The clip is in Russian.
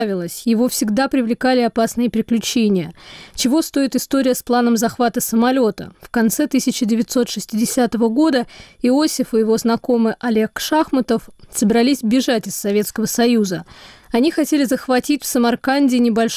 Его всегда привлекали опасные приключения. Чего стоит история с планом захвата самолета? В конце 1960 года Иосиф и его знакомый Олег Шахматов собрались бежать из Советского Союза. Они хотели захватить в Самарканде небольшой